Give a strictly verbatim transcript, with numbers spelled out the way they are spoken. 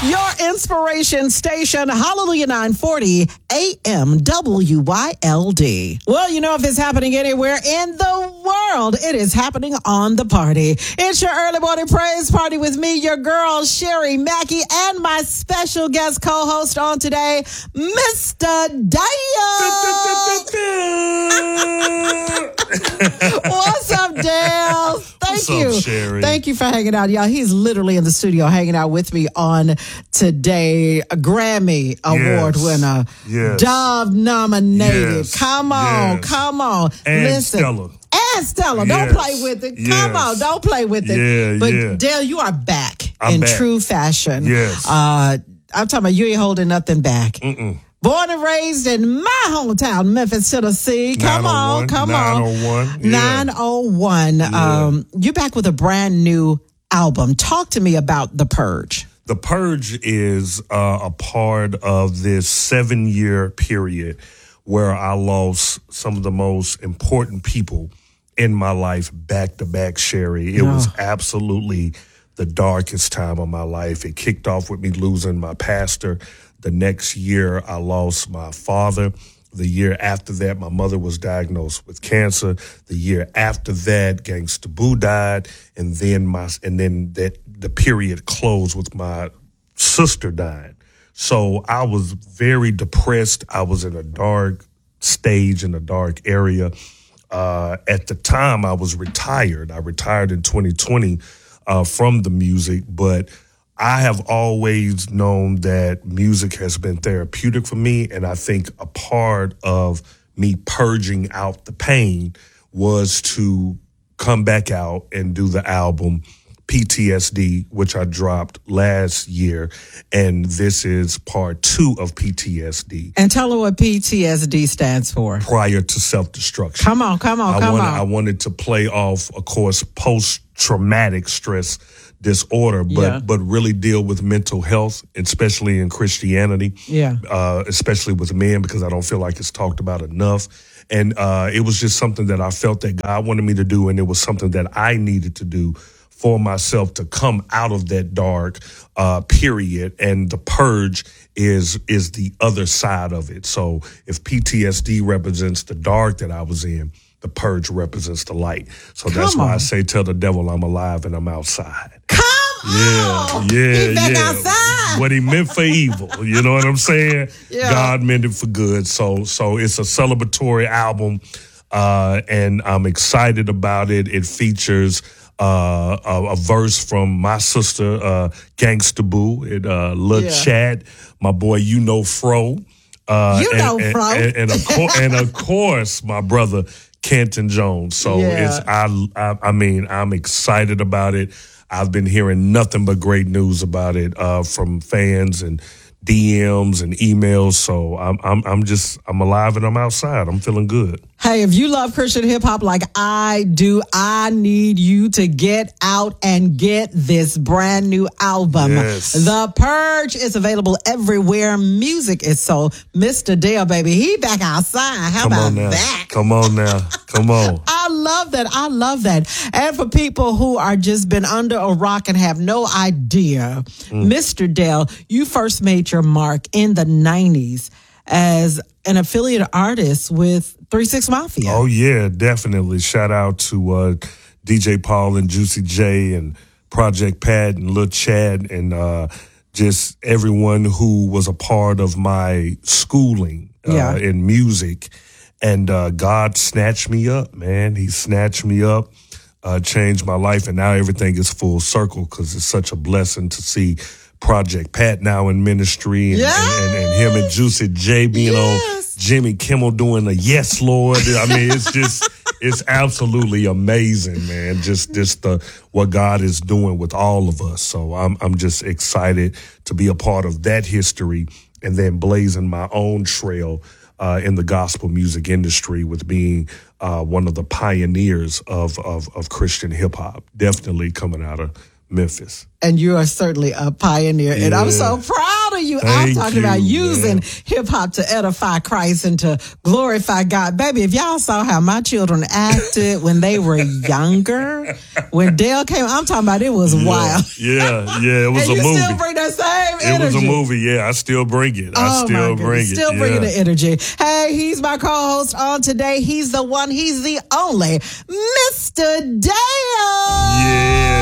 Your inspiration station, Hallelujah nine forty A M W Y L D. Well, you know, if it's happening anywhere in the world, it is happening on The Party. It's your early morning praise party with me, your girl, Sherry Mackey, and my special guest co-host on today, Mister Dale. What's up, Dale? Thank What's you. Up, Sherry? Thank you for hanging out. Y'all, he's literally in the studio hanging out with me on today. A Grammy Award Yes. winner. Yes. Dove nominated. Yes. Come on. Yes. Come on. And Listen. Stella. And Stella. Don't Yes. play with it. Come Yes. on. Don't play with it. Yeah, but yeah. Dale, you are back I'm in back. true fashion. Yes. Uh, I'm talking about you ain't holding nothing back. Mm-mm. Born and raised in my hometown, Memphis, Tennessee. Come on, come on. nine oh one. Yeah. nine oh one. Yeah. Um, you're back with a brand new album. Talk to me about The Purge. The Purge is uh, a part of this seven-year period where I lost some of the most important people in my life back to back, Sherry. It Oh. was absolutely the darkest time of my life. It kicked off with me losing my pastor. The next year, I lost my father. The year after that, my mother was diagnosed with cancer. The year after that, Gangsta Boo died, and then my and then that the period closed with my sister dying. So I was very depressed. I was in a dark stage, in a dark area. Uh, at the time, I was retired. I retired in twenty twenty uh, from the music, but I have always known that music has been therapeutic for me, and I think a part of me purging out the pain was to come back out and do the album P T S D, which I dropped last year, and this is part two of P T S D. And tell her what P T S D stands for. Prior to self-destruction. Come on, come on, I come wanted, on. I wanted to play off, of course, post-traumatic stress disorder, but Yeah. but really deal with mental health, especially in Christianity. Yeah. Uh, especially with men, because I don't feel like it's talked about enough. And uh, it was just something that I felt that God wanted me to do, and it was something that I needed to do for myself to come out of that dark uh, period. And the purge is is the other side of it. So if P T S D represents the dark that I was in, the purge represents the light. So that's Come why on. I say, tell the devil I'm alive and I'm outside. Come Yeah, on. yeah, He back yeah. outside. What he meant for evil, you know what I'm saying? Yeah. God meant it for good. So, so it's a celebratory album, uh, and I'm excited about it. It features uh, a, a verse from my sister, uh, Gangsta Boo, and uh, Lil Yeah. Chad, my boy, you know Fro. Uh, You and, know and, Fro. and, and, of course, and of course, my brother Kenton Jones. So Yeah. it's I, I I mean I'm excited about it. I've been hearing nothing but great news about it uh, from fans and D Ms and emails. So I'm I'm I'm just I'm alive and I'm outside. I'm feeling good. Hey, if you love Christian hip hop like I do, I need you to get out and get this brand new album. Yes. The Purge is available everywhere music is sold. Mister Dale, baby, he back outside. How Come about on now. that? Come on now. Come on. I love that. I love that. And for people who are just been under a rock and have no idea, Mm. Mister Dale, you first made your mark in the nineties as an affiliate artist with three six Mafia. Oh yeah, definitely. Shout out to uh, D J Paul and Juicy J and Project Pat and Lil Chad and uh, just everyone who was a part of my schooling uh, Yeah. in music. And uh, God snatched me up, man. He snatched me up, uh, changed my life, and now everything is full circle because it's such a blessing to see Project Pat now in ministry and, Yes. and, and, and him and Juicy J being Yes. on Jimmy Kimmel doing the Yes Lord. I mean, it's just it's absolutely amazing, man. Just just the what God is doing with all of us. So I'm I'm just excited to be a part of that history and then blazing my own trail uh, in the gospel music industry with being uh, one of the pioneers of of, of Christian hip hop. Definitely coming out of Memphis. And you are certainly a pioneer. And I'm Yeah. so proud proud of you. Thank I'm talking you, about using man. hip hop to edify Christ and to glorify God. Baby, if y'all saw how my children acted when they were younger, when Dale came, I'm talking about it was Yeah, wild. yeah, yeah. It was And a you movie. still bring that same It energy. was a movie. Yeah, I still bring it. I Oh, still my goodness. bring it. Still yeah. bringing the energy. Hey, he's my co-host on today. He's the one. He's the only Mister Dale. Yeah.